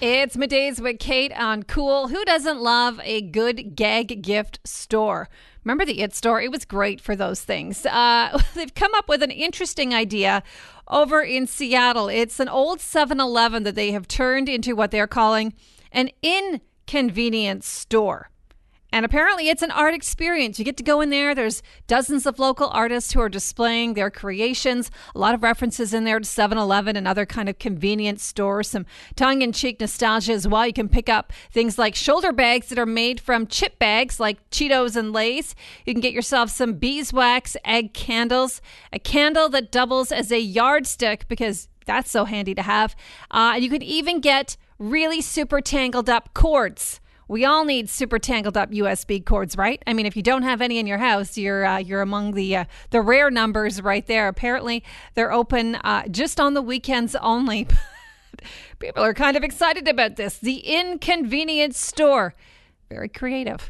It's Middays with Kate on Cool. Who doesn't love a good gag gift store? Remember the It Store? It was great for those things. They've come up with an interesting idea over in Seattle. It's an old 7-Eleven that they have turned into what they're calling an inconvenience store. And apparently it's an art experience. You get to go in there. There's dozens of local artists who are displaying their creations. A lot of references in there to 7-Eleven and other kind of convenience stores. Some tongue-in-cheek nostalgia as well. You can pick up things like shoulder bags that are made from chip bags like Cheetos and Lay's. You can get yourself some beeswax egg candles. A candle that doubles as a yardstick because that's so handy to have. You could even get really super tangled up cords. We all need super tangled up USB cords, right? I mean, if you don't have any in your house, you're among the rare numbers right there. Apparently, they're open just on the weekends only. People are kind of excited about this. The Inconvenience Store. Very creative.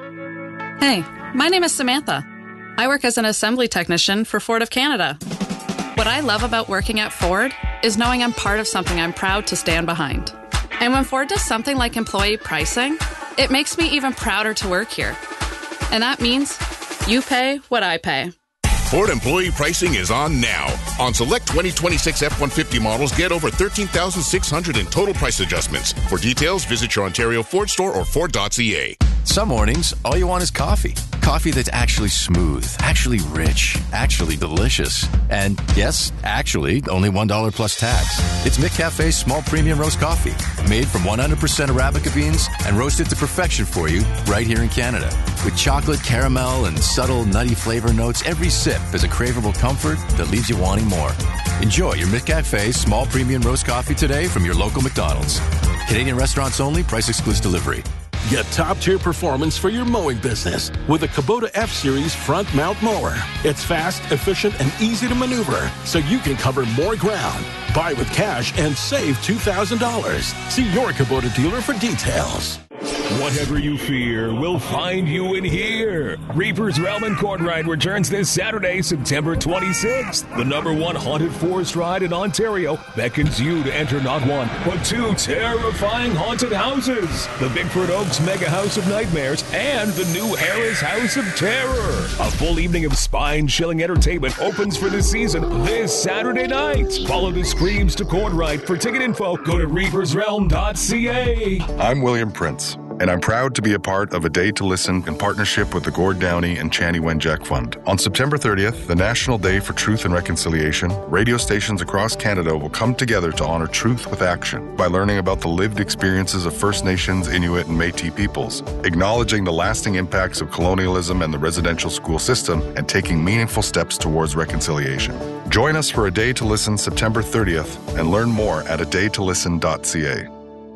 Hey, my name is Samantha. I work as an assembly technician for Ford of Canada. What I love about working at Ford is knowing I'm part of something I'm proud to stand behind. And when Ford does something like employee pricing, it makes me even prouder to work here. And that means you pay what I pay. Ford employee pricing is on now. On select 2026 F-150 models, get over $13,600 in total price adjustments. For details, visit your Ontario Ford store or Ford.ca. Some mornings, all you want is coffee. Coffee that's actually smooth, actually rich, actually delicious. And yes, actually, only $1 plus tax. It's McCafe's small premium roast coffee, made from 100% Arabica beans and roasted to perfection for you right here in Canada. With chocolate, caramel, and subtle nutty flavor notes, every sip is a craveable comfort that leaves you wanting more. Enjoy your McCafe small premium roast coffee today from your local McDonald's. Canadian restaurants only, price excludes delivery. Get top-tier performance for your mowing business with the Kubota F-Series front mount mower. It's fast, efficient, and easy to maneuver, so you can cover more ground. Buy with cash and save $2,000. See your Kubota dealer for details. Whatever you fear will find you in here. Reaper's Realm and Court Ride returns this Saturday, September 26th. The #1 haunted forest ride in Ontario beckons you to enter not one, but two terrifying haunted houses. The Bigford Oaks Mega House of Nightmares and the new Harris House of Terror. A full evening of spine-chilling entertainment opens for the season this Saturday night. Follow the Screams to Court Ride. For ticket info, go to reapersrealm.ca. I'm William Prince, and I'm proud to be a part of A Day to Listen in partnership with the Gord Downey and Chanie Wenjack Fund. On September 30th, the National Day for Truth and Reconciliation, radio stations across Canada will come together to honor truth with action by learning about the lived experiences of First Nations, Inuit, and Métis peoples, acknowledging the lasting impacts of colonialism and the residential school system, and taking meaningful steps towards reconciliation. Join us for A Day to Listen September 30th and learn more at adaytolisten.ca.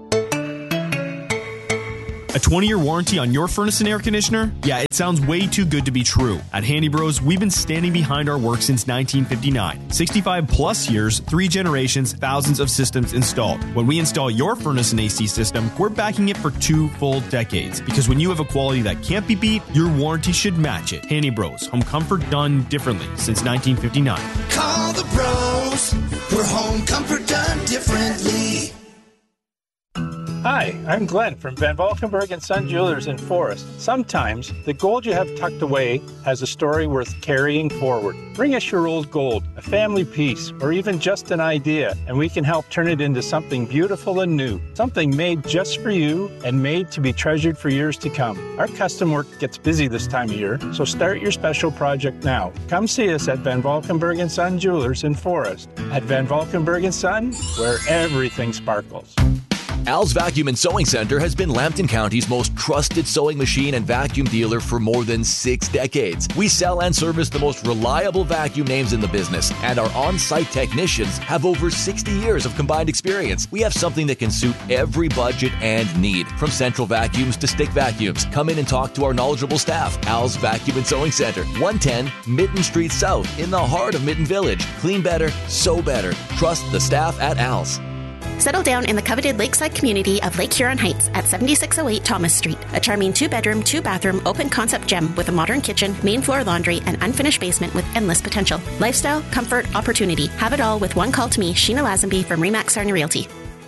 A 20-year warranty on your furnace and air conditioner? Yeah, it sounds way too good to be true. At Handy Bros, we've been standing behind our work since 1959. 65 plus years, 3 generations, thousands of systems installed. When we install your furnace and AC system, we're backing it for 2 full decades. Because when you have a quality that can't be beat, your warranty should match it. Handy Bros, home comfort done differently since 1959. Call the bros, we're home comfort done differently. Hi, I'm Glenn from Van Valkenburg & Son Jewelers in Forest. Sometimes the gold you have tucked away has a story worth carrying forward. Bring us your old gold, a family piece, or even just an idea, and we can help turn it into something beautiful and new. Something made just for you and made to be treasured for years to come. Our custom work gets busy this time of year, so start your special project now. Come see us at Van Valkenburg & Son Jewelers in Forest. At Van Valkenburg & Son, where everything sparkles. Al's Vacuum and Sewing Center has been Lambton County's most trusted sewing machine and vacuum dealer for more than 6 decades. We sell and service the most reliable vacuum names in the business, and our on-site technicians have over 60 years of combined experience. We have something that can suit every budget and need, from central vacuums to stick vacuums. Come in and talk to our knowledgeable staff. Al's Vacuum and Sewing Center, 110 Mitten Street South, in the heart of Mitten Village. Clean better, sew better. Trust the staff at Al's. Settle down in the coveted lakeside community of Lake Huron Heights at 7608 Thomas Street. A charming 2-bedroom, 2-bathroom, open-concept gem with a modern kitchen, main floor laundry, and unfinished basement with endless potential. Lifestyle, comfort, opportunity. Have it all with one call to me, Sheena Lazenby from Remax Sarnia Realty.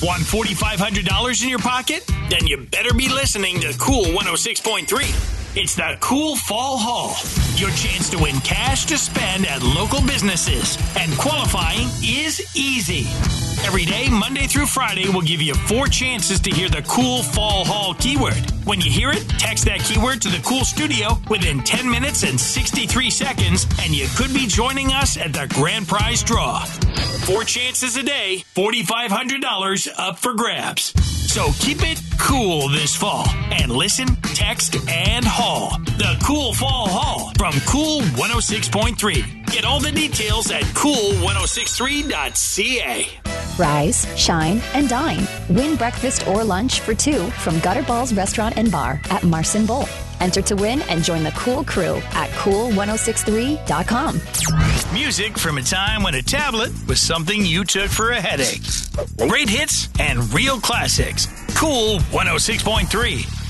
Want $4,500 in your pocket? Then you better be listening to Cool 106.3. It's the Cool Fall Haul. Your chance to win cash to spend at local businesses. And qualifying is easy. Every day, Monday through Friday, we'll give you 4 chances to hear the Cool Fall Haul keyword. When you hear it, text that keyword to the Cool Studio within 10 minutes and 63 seconds, and you could be joining us at the grand prize draw. 4 chances a day, $4,500 up for grabs. So keep it cool this fall and listen, text, and haul. The Cool Fall Haul from Cool 106.3. Get all the details at cool1063.ca. Rise, shine, and dine. Win breakfast or lunch for 2 from Gutterballs Restaurant and Bar at Marson Bowl. Enter to win and join the Cool Crew at cool1063.com. Music from a time when a tablet was something you took for a headache. Great hits and real classics. Cool 106.3.